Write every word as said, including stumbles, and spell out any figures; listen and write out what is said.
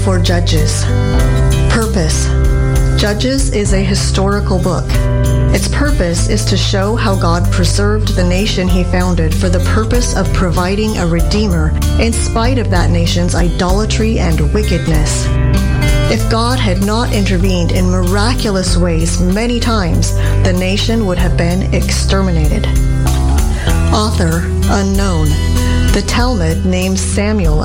for Judges. Purpose. Judges is a historical book. Its purpose is to show how God preserved the nation he founded for the purpose of providing a redeemer in spite of that nation's idolatry and wickedness. If God had not intervened in miraculous ways many times, the nation would have been exterminated. Author unknown. The Talmud names Samuel